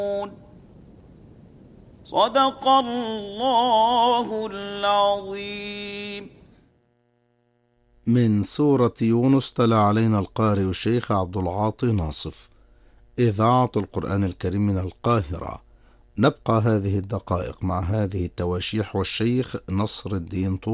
صدق الله العظيم. من سورة يونس تلا علينا القارئ الشيخ عبد العاطي ناصف، إذاعة القرآن الكريم من القاهرة. نبقى هذه الدقائق مع هذه التواشيح والشيخ نصر الدين طوبى.